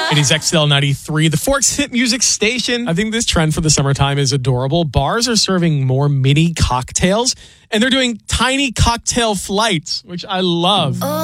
It is XL93, the Forks Hit Music Station. I think this trend for the summertime is adorable. Bars are serving more mini cocktails, and they're doing tiny cocktail flights, which I love.